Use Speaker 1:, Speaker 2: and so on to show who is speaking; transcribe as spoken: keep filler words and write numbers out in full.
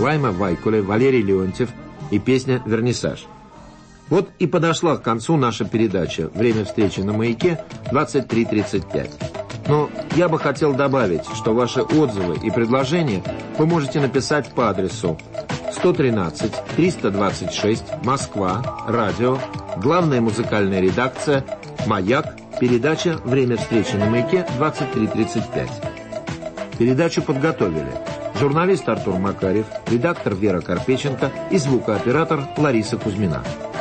Speaker 1: Лайма Вайкуле, Валерий Леонтьев и песня «Вернисаж». Вот и подошла к концу наша передача. Время встречи на «Маяке» двадцать три тридцать пять. Но я бы хотел добавить, что ваши отзывы и предложения вы можете написать по адресу сто тринадцать триста двадцать шесть, Москва, радио, главная музыкальная редакция, «Маяк», передача «Время встречи на «Маяке» двадцать три тридцать пять. Передачу подготовили журналист Артур Макарев, редактор Вера Карпеченко и звукооператор Лариса Кузьмина.